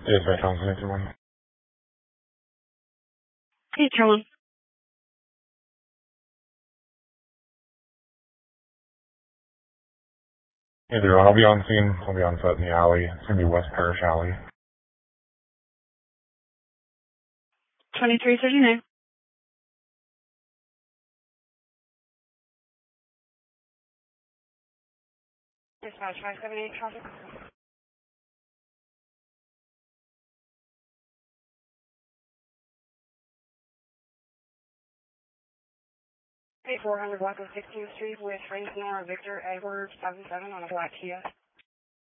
Yes, Vectron connected one. Hey, Carolyn. Hey there, I'll be on scene. I'll be on set in the alley. It's going to be West Parish Alley. 2339. Dispatch 578 traffic. Hey, 400 block of 16th Street with Frank Nora Victor Edward 77 on a black Kia.